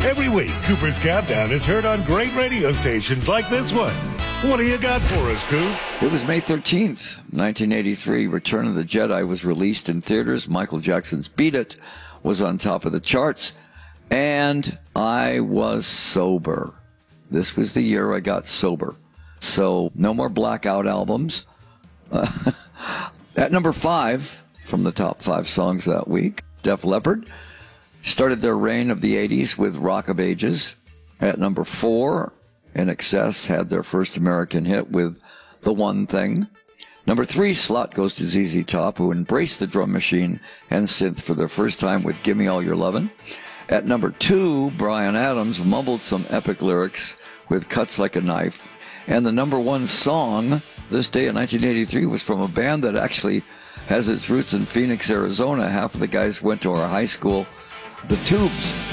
Every week, Cooper's Countdown is heard on great radio stations like this one. What do you got for us, Coop? It was May 13th, 1983. Return of the Jedi was released in theaters. Michael Jackson's Beat It was on top of the charts. And I was sober. This was the year I got sober. So no more blackout albums. At number 5, from the top 5 songs that week, Def Leppard started their reign of the 80s with Rock of Ages. At number 4, INXS had their first American hit with The One Thing. Number 3 slot goes to ZZ Top, who embraced the drum machine and synth for their first time with Gimme All Your Lovin'. At number 2, Bryan Adams mumbled some epic lyrics with Cuts Like a Knife. And the number 1 song this day in 1983 was from a band that actually has its roots in Phoenix, Arizona. Half of the guys went to our high school, The Tubes.